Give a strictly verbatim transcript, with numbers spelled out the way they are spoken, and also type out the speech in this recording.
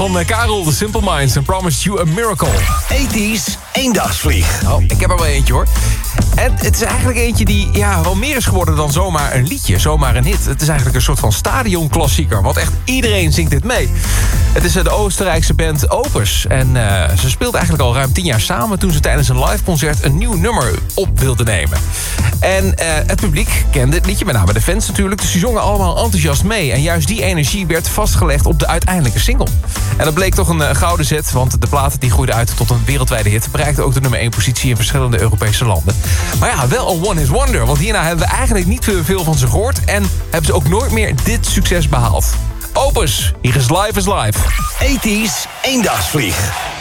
Van uh, Karel, The Simple Minds en Promised You a Miracle. tachtiger eendagsvlieg. Oh, ik heb er wel eentje hoor. En het is eigenlijk eentje die ja, wel meer is geworden dan zomaar een liedje, zomaar een hit. Het is eigenlijk een soort van stadionklassieker, want echt iedereen zingt dit mee. Het is de Oostenrijkse band Opus. En uh, ze speelt eigenlijk al ruim tien jaar samen toen ze tijdens een liveconcert een nieuw nummer op wilden nemen. En uh, het publiek kende het liedje, met name de fans natuurlijk, dus die zongen allemaal enthousiast mee. En juist die energie werd vastgelegd op de uiteindelijke single. En dat bleek toch een uh, gouden zet, want de plaat die groeide uit tot een wereldwijde hit, bereikte ook de nummer één positie in verschillende Europese landen. Maar ja, wel een one-hit wonder, want hierna hebben we eigenlijk niet veel van ze gehoord en hebben ze ook nooit meer dit succes behaald. Opus, hier is Live is Live. tachtiger eendagsvlieg.